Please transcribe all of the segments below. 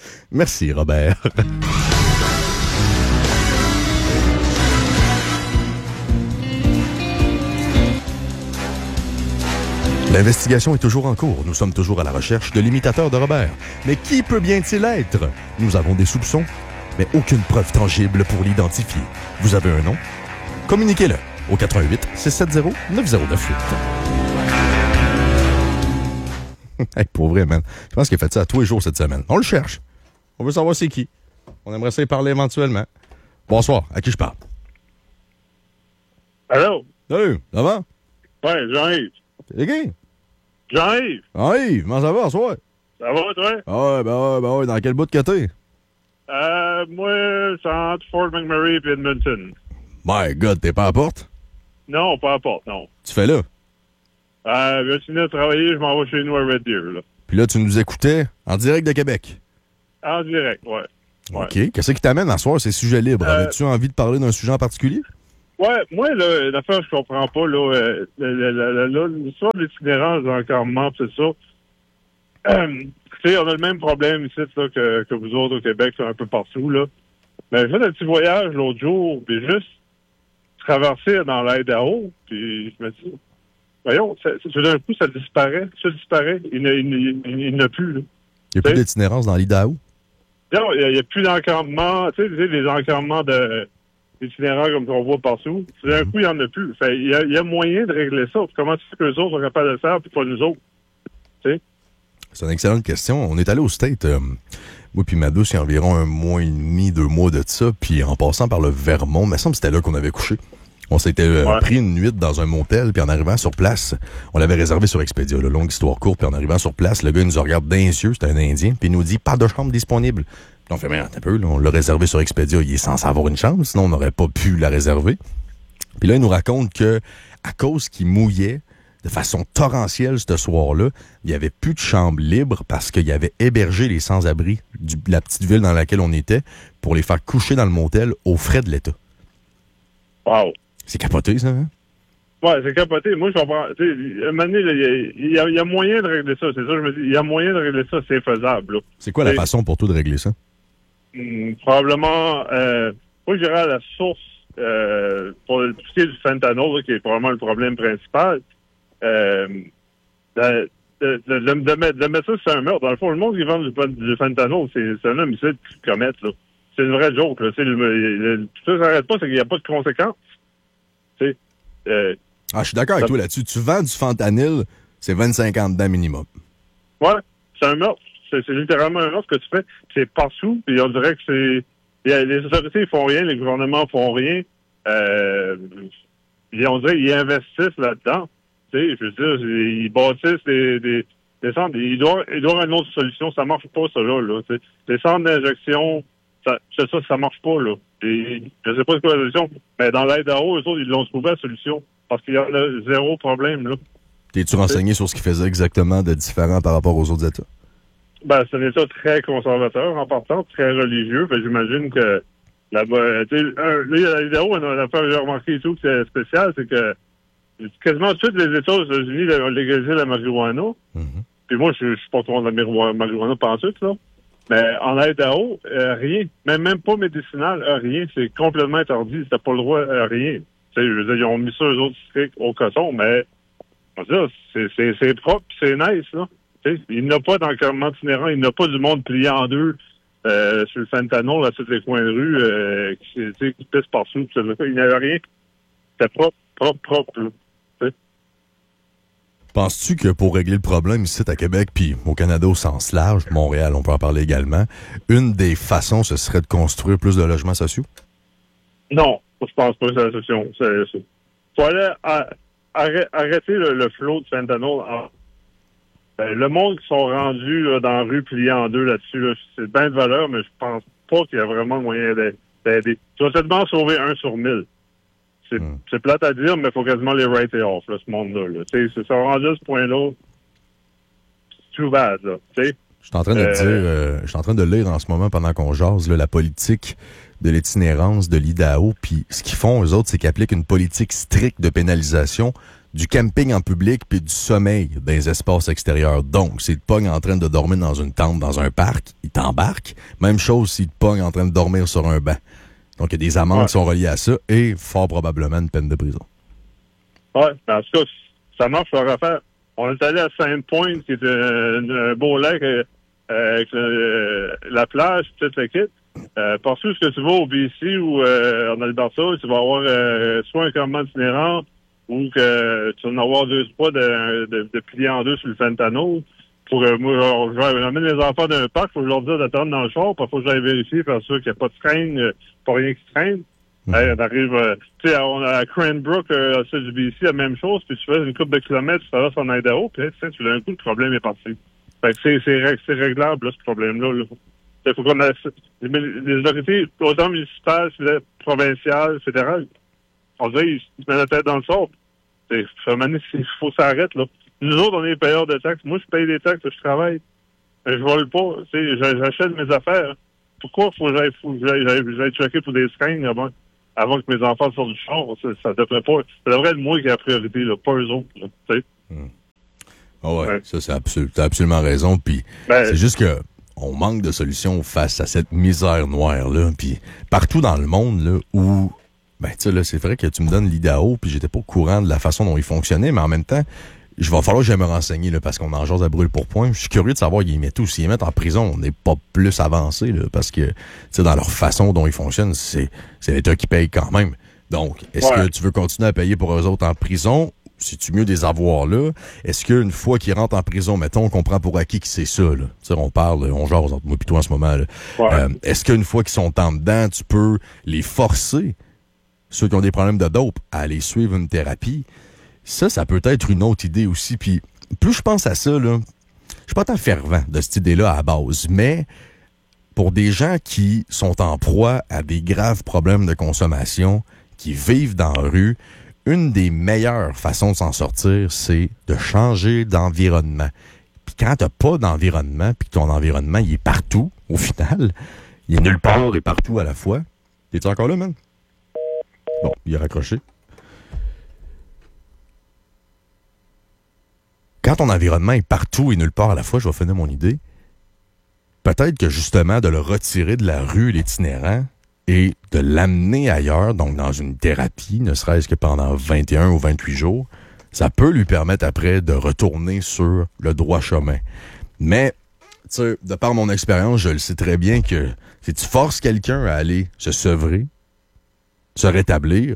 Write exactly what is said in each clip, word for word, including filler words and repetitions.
Merci, Robert. L'investigation est toujours en cours. Nous sommes toujours à la recherche de l'imitateur de Robert. Mais qui peut bien-il être? Nous avons des soupçons, mais aucune preuve tangible pour l'identifier. Vous avez un nom? Communiquez-le au quatre un huit, six sept zéro, neuf zéro neuf huit. Hey, pour vrai, man. Je pense qu'il a fait ça tous les jours cette semaine. On le cherche. On veut savoir c'est qui. On aimerait ça y parler éventuellement. Bonsoir. À qui je parle? Allô? Salut. Ça va? Ouais, Jean-Yves. C'est qui? Jean-Yves. Ah oui, comment ça va, soir? Ça va, toi? Ah ouais, ben ouais, ben ouais. Dans quel bout de côté? Euh, moi, c'est entre Fort McMurray et Edmonton. My God, t'es pas à la porte? Non, pas à porte, non. Tu fais là? Euh, je finis de travailler, je m'en vais chez nous à Red Deer, là. Puis là, tu nous écoutais en direct de Québec? En direct, ouais. ouais. OK. Qu'est-ce qui t'amène à soir ces sujets libres? Euh, Avais-tu envie de parler d'un sujet en particulier? Ouais, moi, là, l'affaire, je comprends pas, là, euh, la, la, la, la, l'histoire de l'itinérance d'encadrement, c'est ça. Euh, tu sais, on a le même problème ici, là, que, que vous autres au Québec, là, un peu partout, là. Mais j'ai fait un petit voyage l'autre jour, puis juste traverser dans l'Idaho, puis je me dis, voyons, ça, ça, d'un coup, ça disparaît, ça disparaît, il n'y il, il, il, a plus, là. Il n'y a plus d'itinérance dans l'Idaho? Non, il n'y a, a plus d'encadrement, tu sais, les encadrements de itinérants comme on voit partout. D'un coup, il n'y en a plus. Fait, il, y a, il y a moyen de régler ça. Puis comment tu sais qu'eux autres sont capables de le faire, puis pas nous autres? Tu sais? C'est une excellente question. On est allé au State, euh, moi puis ma douce, il y a environ un mois et demi, deux mois de ça, puis en passant par le Vermont, il me semble que c'était là qu'on avait couché. On s'était euh, ouais. pris une nuit dans un motel, puis en arrivant sur place, on l'avait réservé sur Expedia, là, longue histoire courte, puis en arrivant sur place, le gars il nous regarde dans les yeux, c'était un Indien, puis il nous dit « Pas de chambre disponible ». On fait, mais un peu, là, on l'a réservé sur Expedia, il est censé avoir une chambre, sinon on n'aurait pas pu la réserver. Puis là, il nous raconte que à cause qu'il mouillait de façon torrentielle ce soir-là, il n'y avait plus de chambre libre parce qu'il avait hébergé les sans-abri de la petite ville dans laquelle on était pour les faire coucher dans le motel aux frais de l'État. Wow! C'est capoté, ça, hein? Ouais, c'est capoté. Moi, je comprends. Tu sais, à un moment donné, il y, y, y a moyen de régler ça. C'est ça, je me dis, il y a moyen de régler ça, c'est faisable, là. C'est quoi la façon pour toi de régler ça? Hum, probablement, euh, moi, je dirais à la source, euh, pour tout ce qui est du fentanyl, là, qui est probablement le problème principal, euh, de, de, de, de, de, mettre, de mettre ça sur un meurtre. Dans le fond, le monde qui vend du, du fentanyl, c'est, c'est un homicide qu'ils commettent, là. C'est une vraie joke, là. Le, le, le, tout ça, ça n'arrête pas, c'est qu'il n'y a pas de conséquences. Tu sais, euh, ah, je suis d'accord avec toi là-dessus. Tu vends du fentanyl, c'est vingt-cinq ans dedans minimum. Ouais, c'est un meurtre. C'est, c'est littéralement un meurtre que tu fais. C'est partout, puis on dirait que c'est... Y a, les autorités, ils font rien, les gouvernements font rien. Euh, et on dirait qu'ils investissent là-dedans. Tu sais, je veux dire, ils bâtissent des, des, des centres. Il doit, il doit y avoir une autre solution. Ça marche pas, ça, là. là tu sais. Les centres d'injection, ça, c'est ça, ça marche pas, là. Et, je sais pas c'est quoi la solution, mais dans l'Idaho, eux autres, ils l'ont trouvé la solution. Parce qu'il y a là, zéro problème, là. T'es-tu renseigné sur ce qu'ils faisaient exactement de différent par rapport aux autres États? Ben, c'est un État très conservateur, en partant, très religieux. Fait, j'imagine que là-bas, tu sais, là, l'Idaho, une affaire que j'ai remarqué et tout, que c'est spécial, c'est que quasiment tous les États aux États-Unis ont légalisé la marijuana. Mm-hmm. Puis moi, je, je suis pas contre la marijuana pantoute, là. Mais en Idaho, euh, rien. Même, même pas médicinal, euh, rien. C'est complètement interdit. T'as pas le droit à rien. Tu sais, je veux dire, ils ont mis ça eux autres districts au coton, mais on va dire, c'est, c'est, c'est propre pis c'est nice, là. Tu sais, il n'y a pas d'encadrement itinérant, il n'y a pas du monde plié en deux euh, sur le fentanyl, à tous les coins de rue, euh, qui, qui pisse partout. Il n'y avait rien. C'était propre, propre, propre, là. Penses-tu que pour régler le problème ici à Québec, puis au Canada au sens large, Montréal, on peut en parler également, une des façons, ce serait de construire plus de logements sociaux? Non, je pense pas que c'est la solution. Il faut aller à, arrêter, arrêter le, le flot de fentanyl. En, ben, le monde qui sont rendus là, dans la rue pliés en deux là-dessus, là, c'est bien de valeur, mais je pense pas qu'il y a vraiment de moyen d'aider. Tu vas seulement sauver un sur mille. C'est, hmm. c'est plate à dire, mais il faut quasiment les write off, là, ce monde-là. Là. C'est, c'est ça rendu à ce point-là. C'est too bad, là. T'sais. Je suis en train de euh, dire, euh, je suis en train de lire en ce moment, pendant qu'on jase, là, la politique de l'itinérance de l'Idaho. Puis ce qu'ils font, eux autres, c'est qu'ils appliquent une politique stricte de pénalisation du camping en public puis du sommeil dans les espaces extérieurs. Donc, s'il te pogne en train de dormir dans une tente, dans un parc, il t'embarque. Même chose s'il te pogne en train de dormir sur un banc. Donc, il y a des amendes ouais. qui sont reliées à ça et fort probablement une peine de prison. Oui, en tout cas, ça marche sur l'affaire. On est allé à Sainte-Pointe, qui est un, un beau lac euh, avec le, la plage, toute la kit. Euh, partout ce que tu vas au B C ou euh, en Alberta, tu vas avoir euh, soit un campement itinérant ou que tu vas en avoir deux, trois de, de, de plier en deux sur le fentanyl. Pour euh, moi, j'amène les enfants d'un parc, il faut que je leur dise d'attendre dans le char, il faut que j'aille vérifier, faire sûr qu'il n'y a pas de traîne, euh, pas rien qui traîne. Mm-hmm. Hey, on arrive, euh, tu sais, on a à Cranbrook, euh, à du B C, la même chose, puis tu fais une couple de kilomètres, tu traverses en Idaho, puis tu sais, tu l'as un coup, le problème est parti. Fait que c'est, c'est, c'est réglable, là, ce problème-là. Là. Il faut qu'on a les, les autorités, autant municipales, provinciales, fédérales, on dirait ils se mettent la tête dans le sort. Il faut que ça arrête, là. Nous autres, on est payeurs de taxes. Moi, je paye des taxes, je travaille. Je vole pas. Tu sais, j'achète mes affaires. Pourquoi faut que j'aille, faut que j'aille, j'aille, j'aille checker pour des seringues avant, avant que mes enfants sortent du char? Ça, ça devrait pas. Ça devrait être moi qui ai la priorité, là, pas eux autres. Là, tu sais. Hmm. Oh ouais, ouais, ça, c'est absolu, t'as absolument raison. Puis ben, c'est juste que on manque de solutions face à cette misère noire-là. Puis partout dans le monde, là, où, ben, tu sais, là, c'est vrai que tu me donnes l'Idaho, puis j'étais pas au courant de la façon dont il fonctionnait, mais en même temps, je vais falloir que j'aille me renseigner, là, parce qu'on en jase à brûle pour point. Je suis curieux de savoir qu'ils mettent tout. S'ils mettent en prison, on n'est pas plus avancé, là, parce que, tu sais, dans leur façon dont ils fonctionnent, c'est, c'est l'État qui paye quand même. Donc, est-ce ouais. que tu veux continuer à payer pour eux autres en prison? C'est-tu mieux des avoirs là? Est-ce qu'une fois qu'ils rentrent en prison, mettons, on comprend pour acquis que c'est ça, là. Tu sais, on parle, on jase entre moi et toi en ce moment, là. Ouais. Euh, est-ce qu'une fois qu'ils sont en dedans, tu peux les forcer, ceux qui ont des problèmes de dope, à aller suivre une thérapie? Ça, ça peut être une autre idée aussi. Puis, plus je pense à ça, là, je suis pas tant fervent de cette idée-là à la base, mais pour des gens qui sont en proie à des graves problèmes de consommation, qui vivent dans la rue, une des meilleures façons de s'en sortir, c'est de changer d'environnement. Puis quand t'as pas d'environnement, puis que ton environnement, il est partout, au final, il est nulle part et partout à la fois. T'es-tu encore là, man? Bon, il est raccroché. Quand ton environnement est partout et nulle part à la fois, je vais finir mon idée, peut-être que justement, de le retirer de la rue, l'itinérant, et de l'amener ailleurs, donc dans une thérapie, ne serait-ce que pendant vingt et un ou vingt-huit jours, ça peut lui permettre après de retourner sur le droit chemin. Mais, tu sais, de par mon expérience, je le sais très bien que si tu forces quelqu'un à aller se sevrer, se rétablir,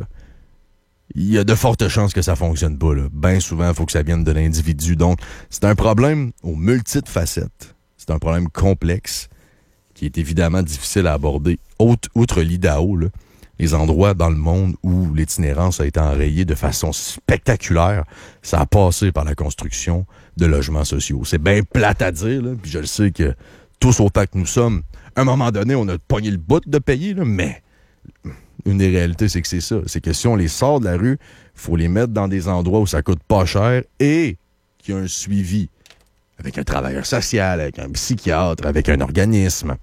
il y a de fortes chances que ça fonctionne pas, là. Bien souvent, il faut que ça vienne de l'individu. Donc, c'est un problème aux multiples facettes. C'est un problème complexe qui est évidemment difficile à aborder. Outre, outre l'Idaho, là, les endroits dans le monde où l'itinérance a été enrayée de façon spectaculaire, ça a passé par la construction de logements sociaux. C'est bien plate à dire, là, puis je le sais que tous autant que nous sommes, à un moment donné, on a pogné le bout de payer, là, mais une des réalités, c'est que c'est ça. C'est que si on les sort de la rue, il faut les mettre dans des endroits où ça coûte pas cher et qu'il y a un suivi avec un travailleur social, avec un psychiatre, avec un organisme.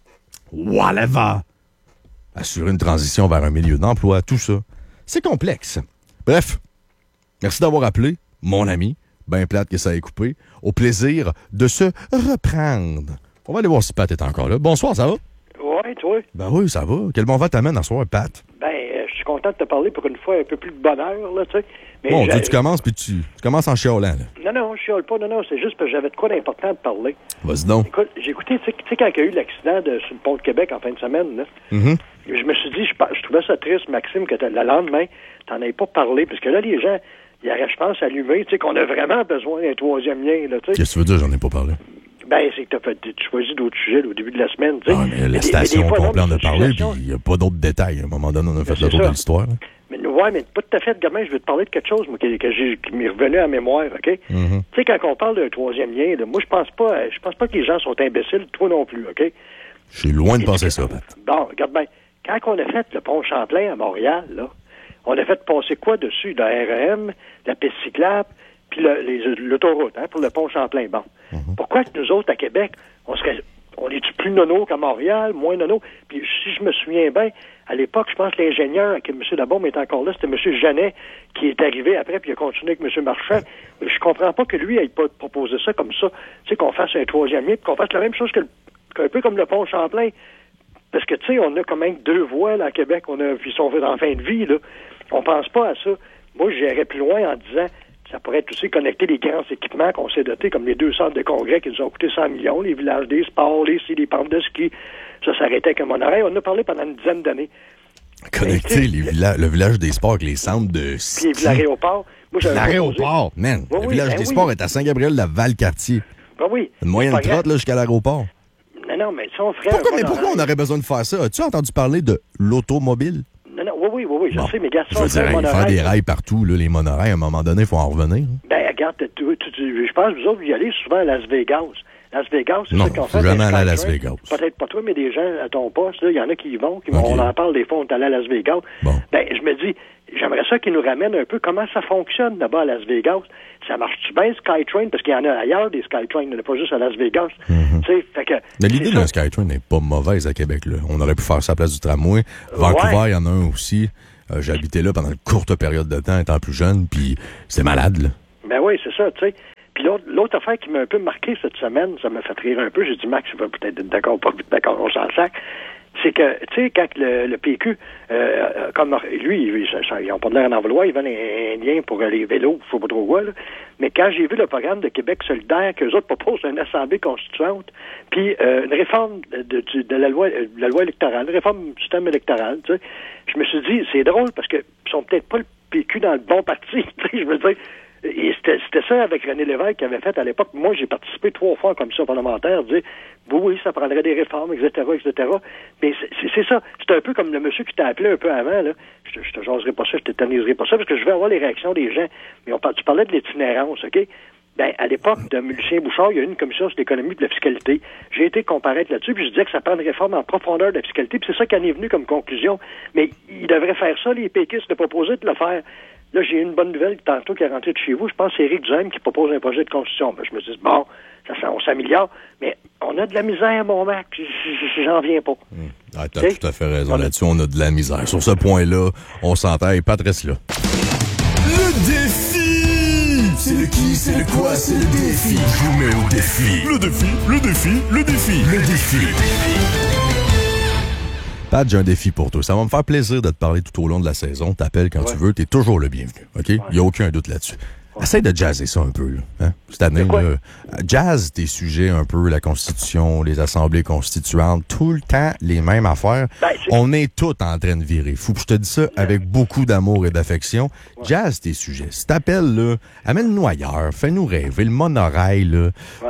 Whatever! Assurer une transition vers un milieu d'emploi, tout ça. C'est complexe. Bref, merci d'avoir appelé, mon ami. Ben plate que ça ait coupé. Au plaisir de se reprendre. On va aller voir si Pat est encore là. Bonsoir, ça va? Oui, toi? Ben oui, ça va. Quel bon vent t'amène à soir, Pat? Ben, euh, je suis content de te parler pour une fois un peu plus de bonheur, là, tu sais. Mais bon, tu, tu commences, puis tu, tu commences en chialant, là. Non, non, je chiale pas, non, non, c'est juste parce que j'avais de quoi d'important de parler. Vas-y donc. Écoute, j'ai écouté, tu sais, quand il y a eu l'accident de, sur le pont de Québec en fin de semaine, là, mm-hmm. je me suis dit, je, je trouvais ça triste, Maxime, que le lendemain, t'en avais pas parlé, parce que là, les gens, ils auraient, je pense, allumé, tu sais, qu'on a vraiment besoin d'un troisième lien, là, tu sais. Qu'est-ce que tu veux dire, j'en ai pas parlé? Ben, c'est que t'as fait, tu choisis d'autres sujets au début de la semaine, tu sais. Ah, mais la station complète, on a parlé, puis il n'y a pas d'autres détails. À un moment donné, on a fait le tour de l'histoire. Là. Mais ouais, mais pas tout à fait, gamin, je vais te parler de quelque chose, moi, que, que j'ai, qui m'est revenu à mémoire, OK? Mm-hmm. Tu sais, quand on parle d'un troisième lien, là, moi, je pense pas, je pense pas que les gens sont imbéciles, toi non plus, OK? Je suis loin de penser ça, Pat. Bon, regarde bien. Quand on a fait le pont Champlain à Montréal, là, on a fait passer quoi dessus? De la R E M, la piste cyclable, puis le, les, l'autoroute, hein, pour le pont Champlain. Bon. Mm-hmm. Pourquoi que nous autres, à Québec, on serait, on est-tu plus nono qu'à Montréal, moins nono? Puis si je me souviens bien, à l'époque, je pense que l'ingénieur, que M. Labaume est encore là, c'était M. Jeannet qui est arrivé après, puis il a continué avec M. Marchand. Mais je comprends pas que lui ait pas proposé ça comme ça, tu sais, qu'on fasse un troisième lien, puis qu'on fasse la même chose que le, qu'un peu comme le pont Champlain. Parce que, tu sais, on a quand même deux voies, là, à Québec, on a, puis ils sont en fin de vie, là. On pense pas à ça. Moi, j'irais plus loin en disant, ça pourrait être aussi connecter les grands équipements qu'on s'est dotés, comme les deux centres de congrès qui nous ont coûté cent millions, les villages des sports, les, les pentes de ski. Ça s'arrêtait avec un monorail. On en a parlé pendant une dizaine d'années. Connecter les villa- le village des sports avec les centres de ski. Puis l'aéroport. Moi, l'aéroport, man. Oui, le oui, village ben des oui. sports est à Saint-Gabriel-la-Valcartier. Ben oui. Une moyenne trotte là, jusqu'à l'aéroport. Non, non, mais ça, on ferait Pourquoi, un mais pourquoi on aurait besoin de faire ça? As-tu entendu parler de l'automobile? Non, non, oui, oui, oui, oui, je bon, sais, mais gars, je veux dire, hey, faire des rails partout, là, les monorails, à un moment donné, il faut en revenir. Ben, regarde, tu, tu, tu, je pense que vous autres, vous y allez souvent à Las Vegas. Las Vegas, c'est non, ça qu'on fait. Non, jamais aller à Las Vegas. Peut-être pas toi, mais des gens à ton poste, il y en a qui y vont, qui okay. On en parle des fois, on est allé à Las Vegas. Bon. Ben, je me dis, j'aimerais ça qu'ils nous ramènent un peu comment ça fonctionne là-bas à Las Vegas. Ça marche-tu bien, SkyTrain? Parce qu'il y en a ailleurs des SkyTrain, il n'y en a pas juste à Las Vegas. Mm-hmm. Tu sais, fait que... Mais l'idée d'un SkyTrain n'est pas mauvaise à Québec, là. On aurait pu faire ça à la place du tramway. Vancouver, il ouais. y en a un aussi. Euh, j'ai habité là pendant une courte période de temps, étant plus jeune, puis c'est malade, là. Ben oui, c'est ça, tu sais. Puis l'autre, l'autre affaire qui m'a un peu marqué cette semaine, ça m'a fait rire un peu, j'ai dit, Max, il va peut-être être d'accord, pas d'accord, on s'en sac, c'est que, tu sais, quand le, le P Q, euh, comme lui, lui ça, ça, ils n'ont pas l'air d'en vouloir, ils veulent un, un lien pour les vélos, je sais pas trop quoi, là. Mais quand j'ai vu le programme de Québec solidaire, qu'eux autres proposent une assemblée constituante, puis euh, une réforme de, de, de, la loi, de la loi électorale, une réforme du système électoral, tu sais, je me suis dit, c'est drôle, parce que ils sont peut-être pas le P Q dans le bon parti, tu sais, je veux dire. Et c'était, c'était ça avec René Lévesque qui avait fait à l'époque. Moi, j'ai participé trois fois en commission parlementaire, dire oui, oui, ça prendrait des réformes, et cetera, et cetera. Mais c'est, c'est, c'est ça. C'est un peu comme le monsieur qui t'a appelé un peu avant, là. Je, je te jaserai pas ça, je t'éterniserai pas ça, parce que je vais avoir les réactions des gens. Mais on parle, tu parlais de l'itinérance, OK? Ben, à l'époque de Lucien Bouchard, il y a eu une commission sur l'économie et de la fiscalité. J'ai été comparaître là-dessus, puis je disais que ça prend une réforme en profondeur de la fiscalité, puis c'est ça qui en est venu comme conclusion. Mais ils devraient faire ça, les péquistes, de proposer de le faire. Là, j'ai eu une bonne nouvelle tantôt qui est rentrée de chez vous. Je pense que c'est Éric Duhaime qui propose un projet de constitution. Ben, je me dis, bon, ça, ça, on s'améliore, mais on a de la misère, mon Mac. J'en viens pas. Mmh. Ah, t'as tout à fait raison là-dessus. On a de la misère. Sur ce point-là, on s'entend. Patrice, là. Le défi! C'est le qui, c'est le quoi, c'est le défi. Je vous mets au défi. Le défi, le défi, le défi. Le défi. Le défi. Pat, j'ai un défi pour toi. Ça va me faire plaisir de te parler tout au long de la saison. T'appelles quand ouais. tu veux. T'es toujours le bienvenu. OK? Il ouais. n'y a aucun doute là-dessus. Ouais. Essaye de jazzer ça un peu. Là, hein? Cette année, là, jazz tes sujets un peu, la Constitution, les assemblées constituantes, tout le temps les mêmes affaires. Ben, on est tous en train de virer fou. Je te dis ça ouais. avec beaucoup d'amour et d'affection. Ouais. Jazz tes sujets. Si t'appelles, là, amène-nous ailleurs. Fais-nous rêver. Le monorail, là. Ouais.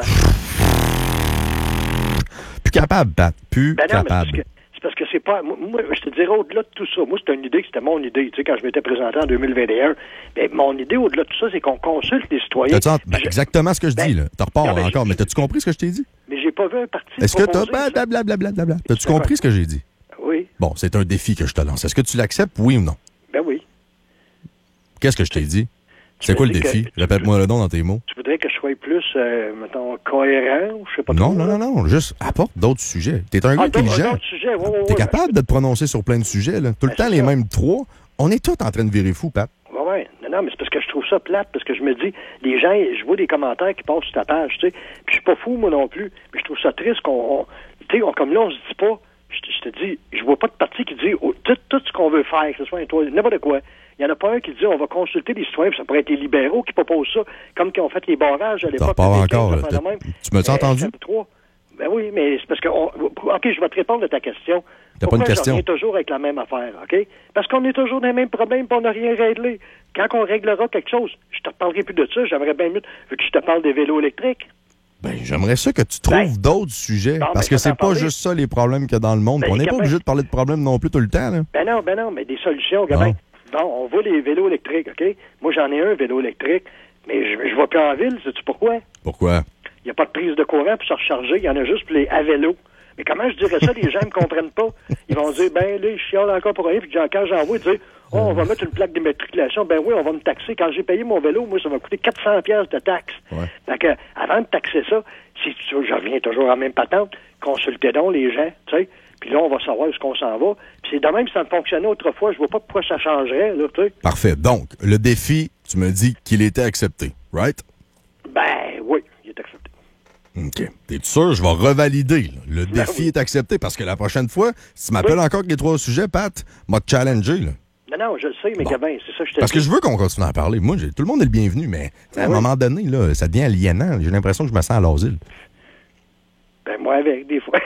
Plus capable, Pat. Plus ben non, capable. Parce que c'est pas... Moi, je te dirais, au-delà de tout ça, moi, c'est une idée, c'était mon idée, tu sais, quand je m'étais présenté en deux mille vingt et un. Mais mon idée, au-delà de tout ça, c'est qu'on consulte les citoyens. T'as-tu ben, je... exactement ce que je ben, dis, là. T'en repars ben, encore, je... mais t'as-tu compris ce que je t'ai dit? Mais j'ai pas vu un parti Est-ce que t'as... Blablabla, blablabla. T'as-tu compris quoi? Ce que j'ai dit? Oui. Bon, c'est un défi que je te lance. Est-ce que tu l'acceptes, oui ou non? Ben oui. Qu'est-ce que je t'ai dit? C'est quoi le défi? Que, Répète-moi le nom dans tes mots. Tu voudrais que je sois plus, euh, mettons, cohérent ou je sais pas Non, trop, non, non, non, juste apporte d'autres sujets. T'es un gars ah, intelligent. D'autres sujets, oui, oui, T'es oui, capable ben, de te prononcer sur plein de sujets, là. Tout ben, le temps, les ça. mêmes trois. On est tous en train de virer fou, Pat. Oui, oui. Non, non, mais c'est parce que je trouve ça plate, parce que je me dis, les gens, je vois des commentaires qui passent sur ta page, tu sais. Puis je suis pas fou, moi non plus. Mais je trouve ça triste qu'on, tu sais, comme là, on se dit pas, je te dis, je vois pas de parti qui dit oh, tout, tout ce qu'on veut faire, que ce soit un toit, n'importe quoi. Il n'y en a pas un qui dit on va consulter les citoyens, puis ça pourrait être les libéraux qui proposent ça, comme qui ont fait les barrages à l'époque. Pas encore. Là, tu m'as-tu euh, entendu? Ben oui, mais c'est parce que... On, OK, je vais te répondre à ta question. T'as pas une question? On est toujours avec la même affaire, OK? Parce qu'on est toujours dans les mêmes problèmes et on n'a rien réglé. Quand on réglera quelque chose, je te reparlerai plus de ça, j'aimerais bien mieux que je te parle des vélos électriques. Ben, j'aimerais ça que tu trouves ben, pas d'autres sujets, non, parce que c'est pas parler. juste ça les problèmes qu'il y a dans le monde. Ben, on n'est pas obligé de parler de problèmes non plus tout le temps, là. Ben non, ben non, mais des solutions, gamin. Bon, on voit les vélos électriques, OK? Moi, j'en ai un vélo électrique, mais je ne vais plus en ville, sais-tu pourquoi? Pourquoi? Il n'y a pas de prise de courant pour se recharger, il y en a juste pour les à vélo. Mais comment je dirais ça? Les gens ne me comprennent pas. Ils vont dire, ben là, je chiale encore pour rien, puis quand j'envoie, dire, oh, on va mettre une plaque d'immatriculation. Ben oui, on va me taxer. Quand j'ai payé mon vélo, moi, ça m'a coûté quatre cents piastres de taxes. Ouais. Fait que, avant de taxer ça, si tu veux, je reviens toujours à la même patente, consultez donc les gens, tu sais. Puis là, on va savoir où est-ce qu'on s'en va. Puis c'est de même si ça fonctionnait autrefois. Je vois pas pourquoi ça changerait, là, tu sais. Parfait. Donc, le défi, tu me dis qu'il était accepté, right? Ben oui, il est accepté. OK. T'es sûr? Je vais revalider. Là. Le Ben défi oui. est accepté parce que la prochaine fois, si tu m'appelles Oui. encore avec les trois sujets, Pat, m'a te challenger. Là. Non, non, je le sais, mais Bon. Gabin, c'est ça que je te Parce dis. que je veux qu'on continue à en parler. Moi, j'ai- tout le monde est le bienvenu, mais Ben à un oui. moment donné, là, ça devient aliénant. J'ai l'impression que je me sens à l'asile. Ben moi avec, des fois.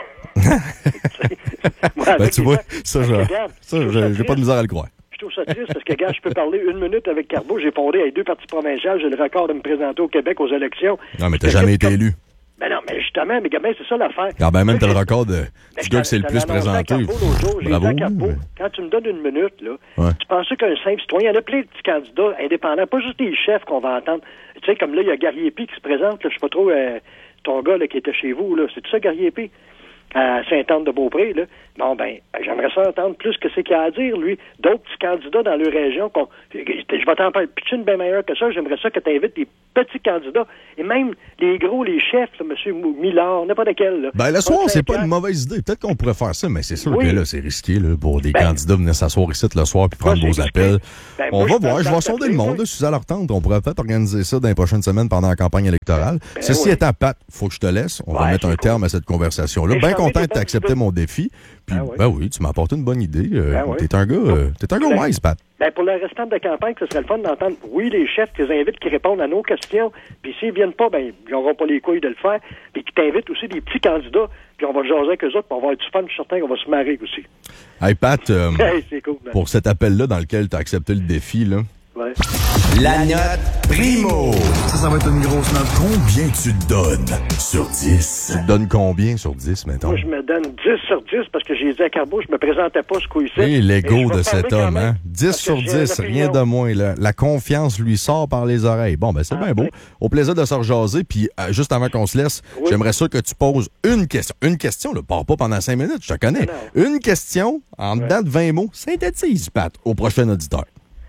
Moi, Ben, avec, tu des vois, fois. ça, Parce je- que, regarde, ça, je trouve je- ça j'ai pas de triste. misère à le croire. Je trouve ça triste parce que, gars, je peux parler une minute avec Carbo. J'ai fondé avec deux partis provinciales. J'ai le record de me présenter au Québec aux élections. Non, mais t'as Parce que jamais comme- été élu. Ben non, mais justement, mais Gabin, c'est ça l'affaire. Quand ben même, t'as le Là, record de, Ben, du je gars qui s'est le t'en- plus je t'en annonçais à présenté. Carbo l'autre jour. J'ai Bravo. dit à Carbo, mais- quand tu me donnes une minute, là, Ouais. tu penses qu'un simple citoyen, il y en a plein de petits candidats indépendants, pas juste des chefs qu'on va entendre. Tu sais, comme là, il y a Garriépi qui se présente, là, je sais pas trop, euh, ton gars là, qui était chez vous, là, c'est tout ça, Garriépi? À Sainte-Anne-de-Beaupré, là. Bon, ben, j'aimerais ça entendre plus que c'est qu'il y a à dire, lui. D'autres petits candidats dans leur région, qu'on, je vais t'en parler pitchine bien meilleur que ça, j'aimerais ça que tu invites des petits candidats, et même les gros, les chefs, là, M. Millard, n'importe quel, là. Ben, le soir, c'est pas une Saint-Pierre. mauvaise idée. Peut-être qu'on pourrait faire ça, mais c'est sûr Oui. que là, c'est risqué là, pour des Ben, candidats venir s'asseoir ici le soir puis prendre moi, vos c'est risqué. appels. Ben, on moi, va je voir, pense je vais que sonder ça le fait, monde. oui. là, si ça leur tente, on pourrait peut-être organiser ça dans les prochaines semaines pendant la campagne électorale. Ben Ceci oui. étant, Pat, faut que je te laisse. On va Ouais, mettre c'est un cool. terme à cette conversation-là. Mais Bien je t'en content ai de pas t'accepter dit mon défi. Puis, Ben oui. ben oui, tu m'as apporté une bonne idée. Euh, Ben oui. T'es un gars, euh, t'es un gars Ben- wise, Pat. Ben, pour le restant de la campagne, ce serait le fun d'entendre, oui, les chefs qui les invitent, qui répondent à nos questions, puis s'ils viennent pas, ben, ils n'auront pas les couilles de le faire, puis qui t'invitent aussi des petits candidats, puis on va jaser avec eux autres, puis on va avoir du fun, je suis certain qu'on va se marrer aussi. Hey, Pat, euh, Hey, c'est cool, man. pour cet appel-là dans lequel t'as accepté le défi, là, Ouais. La note primo. Ça, ça va être une grosse note. Combien tu donnes sur dix? tu te donnes combien sur dix, mettons? Moi, je me donne dix sur dix parce que j'ai dit à Carbo, je me présentais pas ce coup-ci. Et Et l'ego je vais de cet parler quand homme, même, hein? dix parce que sur j'ai dix, une rien opinion. de moins. Là. La confiance lui sort par les oreilles. Bon, ben c'est Ah, bien beau. oui. Au plaisir de se rejaser. Puis, euh, juste avant qu'on se laisse, Oui. j'aimerais ça que tu poses une question. Une question, là, pars pas pendant cinq minutes, je te connais. Non. Une question en dedans de vingt mots. Synthétise, Pat, au prochain auditeur.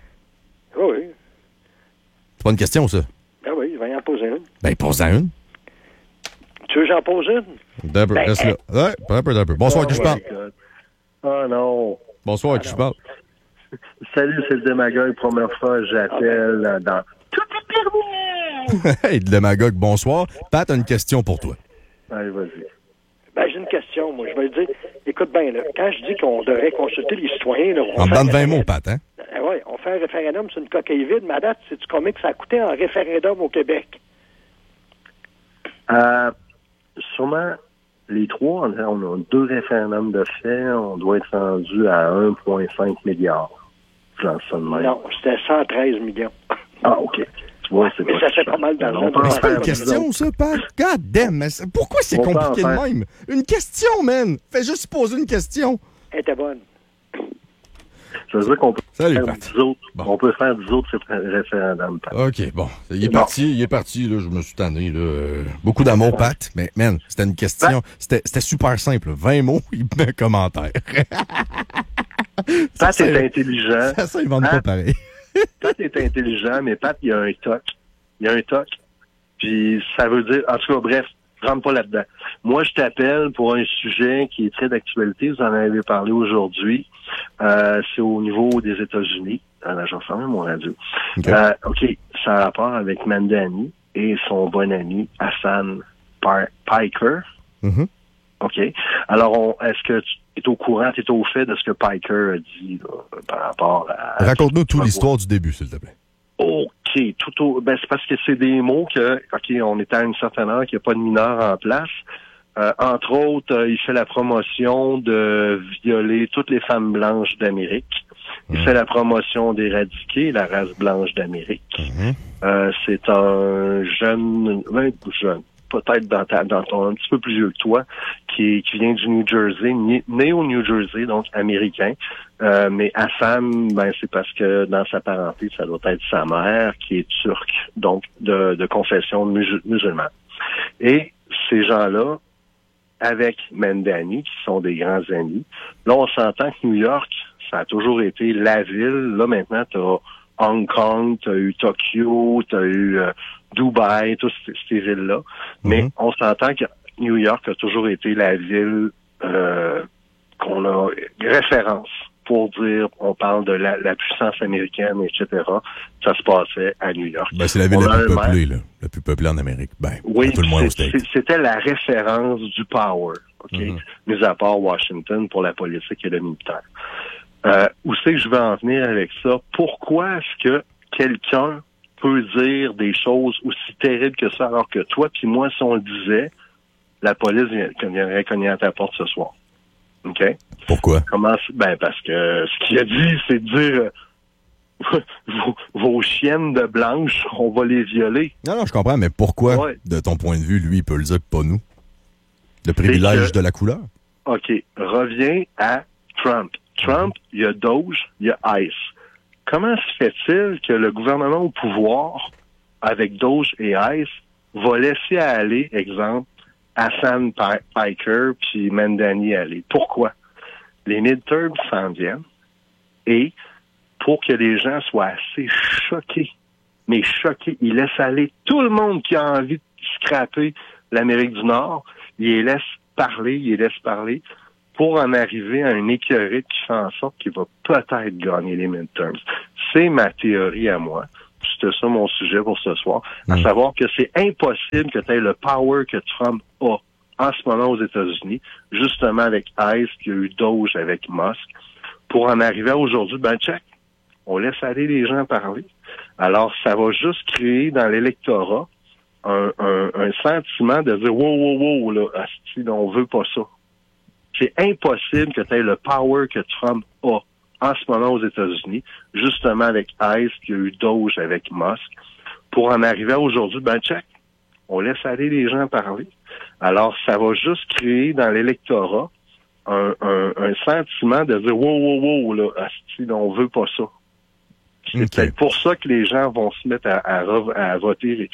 Ah oui, C'est pas une question, ça? ah oui, je vais y en poser une. Ben, pose-en une. Tu veux que j'en pose une? D'un peu, Ben, reste là. Ouais, un peu, un peu. Bonsoir, qui je parle? Ah non. Bonsoir, à qui je parle? Salut, c'est le démagogue. Première fois, j'appelle euh, dans... Hey, le démagogue, bonsoir. Pat a une question pour toi. Allez, vas-y. Ben, j'ai une question, moi. Je vais le dire. Écoute bien, là. Quand je dis qu'on devrait consulter les citoyens, là, on En fait dedans un de vingt mots, référendum. Pat, hein? Ah ouais, on fait un référendum sur une coquille vide. Ma date, sais-tu combien que ça a coûté en référendum au Québec? Euh, sûrement, les trois, on a, on a deux référendums de fait. On doit être rendu à un virgule cinq milliard. Je lance ça de même. Non, c'était cent treize millions. Ah, OK. Tu vois, c'est Mais pas ça fait cher. pas mal d'argent. On peut en Mais c'est pas faire une plus question, autres. ça, Pat. God damn, mais c'est- pourquoi c'est On peut en compliqué de faire. même? Une question, man. Fais juste poser une question. Elle était bonne. Ça veut dire qu'on peut Salut, faire Pat. dix autres. Bon. On peut faire dix autres réfé- référendums, Pat. OK, bon. Il est Bon. parti, il est parti, là. Je me suis tanné, là. Euh, beaucoup d'amour, Pat. Mais, man, c'était une question. C'était c'était super simple. vingt mots, il met un commentaire. Pat ça, est intelligent. Ça, ça, ils vendent Hein? pas pareil. Pat est intelligent, mais Pat, il y a un toc. Il y a un toc. Puis ça veut dire, en tout cas, bref, rentre pas là-dedans. Moi, je t'appelle pour un sujet qui est très d'actualité. Vous en avez parlé aujourd'hui. Euh, c'est au niveau des États-Unis. Alors, j'en sens même mon radio. OK. Euh, OK, ça a rapport avec Mandani et son bon ami Hassan Par- Piker. Mhm. OK. Alors, on, est-ce que tu es au courant, tu es au fait de ce que Piker a dit là, par rapport à... Raconte-nous toute l'histoire du début, s'il te plaît. OK. Tout au, ben, c'est parce que c'est des mots que, OK, on est à une certaine heure, qu'il n'y a pas de mineurs en place. Euh, entre autres, euh, il fait la promotion de violer toutes les femmes blanches d'Amérique. Il Mmh. fait la promotion d'éradiquer la race blanche d'Amérique. Mhm. Euh, c'est un jeune, ben, jeune, peut-être dans, ta, dans ton, un petit peu plus vieux que toi, qui, qui vient du New Jersey, né, né au New Jersey, donc américain. Euh, mais Hassan, ben, c'est parce que dans sa parenté, ça doit être sa mère qui est turque, donc de, de confession musul- musulmane. Et ces gens-là avec Mandani, qui sont des grands amis. Là, on s'entend que New York, ça a toujours été la ville. Là, maintenant, tu as Hong Kong, tu as eu Tokyo, tu as eu euh, Dubaï, toutes ces, ces villes-là. Mm-hmm. Mais on s'entend que New York a toujours été la ville euh, qu'on a référence pour dire, on parle de la, la puissance américaine, et cetera. Ça se passait à New York. Ben, c'est la ville on la plus peuplée, là. La plus peuplée en Amérique. Ben, oui, tout le moins au States. C'était la référence du power, OK? Mm-hmm. Mis à part Washington pour la politique et le militaire. Euh, où c'est que je vais en venir avec ça? Pourquoi est-ce que quelqu'un peut dire des choses aussi terribles que ça, alors que toi puis moi, si on le disait, la police viendrait cogner à ta porte ce soir? OK? Pourquoi? Comment? Ben, parce que ce qu'il a dit, c'est de dire euh, vos, vos chiennes de blanche, on va les violer. Non, non, je comprends, mais pourquoi, ouais. de ton point de vue, lui, il peut le dire, pas nous? Le privilège que, de la couleur? OK. Reviens à Trump. Trump, mm-hmm. il y a Doge, il y a Ice. Comment se fait-il que le gouvernement au pouvoir, avec Doge et Ice, va laisser aller, exemple, Hassan Piker puis Mandani aller? Pourquoi? Les midterms s'en viennent et pour que les gens soient assez choqués, mais choqués, ils laissent aller tout le monde qui a envie de scraper l'Amérique du Nord, ils les laissent parler, ils les laissent parler pour en arriver à un écurie qui fait en sorte qu'il va peut-être gagner les midterms. C'est ma théorie à moi. C'était ça mon sujet pour ce soir. À mmh. savoir que c'est impossible que tu aies le power que Trump a en ce moment aux États-Unis, justement avec Ice, qui a eu Doge avec Musk, pour en arriver à aujourd'hui, ben check, on laisse aller les gens parler. Alors, ça va juste créer dans l'électorat un, un, un sentiment de dire « wow, wow, wow, là, asti, on veut pas ça ». C'est impossible que tu aies le power que Trump a en ce moment aux États-Unis, justement avec Ice, qui a eu Doge avec Musk, pour en arriver à aujourd'hui, ben check, on laisse aller les gens parler. Alors, ça va juste créer dans l'électorat un, un, un sentiment de dire « wow, wow, wow, là, asti, on veut pas ça ». C'est okay. peut-être pour ça que les gens vont se mettre à, à, à voter